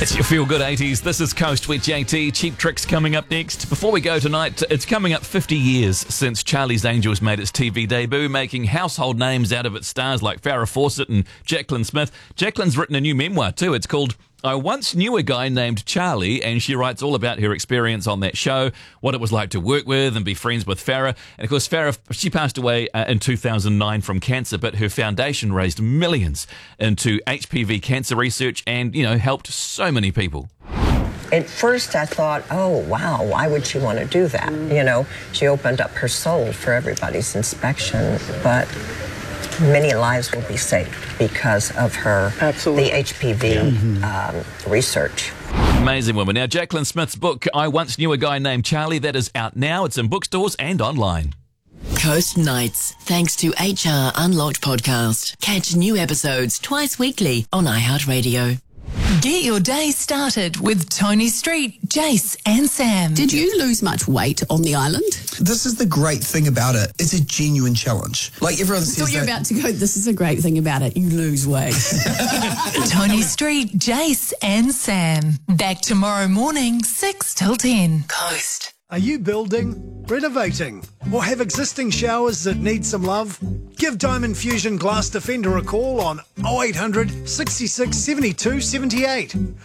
It's your Feel Good 80s. This is Coast with JT. Cheap Tricks coming up next. Before we go tonight, it's coming up 50 years since Charlie's Angels made its TV debut, making household names out of its stars like Farrah Fawcett and Jacqueline Smith. Jacqueline's written a new memoir too. It's called I Once Knew a Guy Named Charlie, and she writes all about her experience on that show, what it was like to work with and be friends with Farrah. And of course, Farrah, she passed away in 2009 from cancer, but her foundation raised millions into HPV cancer research and, helped so many people. At first I thought, oh, wow, why would she want to do that? She opened up her soul for everybody's inspection, but many lives will be saved because of her, the HPV research. Amazing woman. Now, Jacqueline Smith's book, I Once Knew a Guy Named Charlie, that is out now. It's in bookstores and online. Coast Nights, thanks to HR Unlocked podcast. Catch new episodes twice weekly on iHeartRadio. Get your day started with Tony Street, Jace and Sam. Did you lose much weight on the island? This is the great thing about it. It's a genuine challenge. Like everyone says, I thought you were about to go, this is a great thing about it. You lose weight. Tony Street, Jace and Sam. Back tomorrow morning, 6 till 10. Coast. Are you building, renovating, or have existing showers that need some love? Give Diamond Fusion Glass Defender a call on 0800 66 72 78.